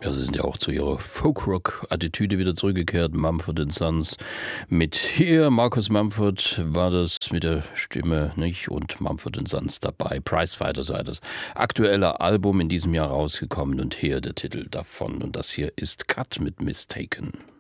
Ja, sie sind ja auch zu ihrer Folk-Rock-Attitüde wieder zurückgekehrt. Mumford Sons mit hier. Marcus Mumford war das mit der Stimme, nicht? Und Mumford Sons dabei. Prizefighter sei das aktuelle Album in diesem Jahr rausgekommen und hier der Titel davon. Und das hier ist Cut mit Mistaken.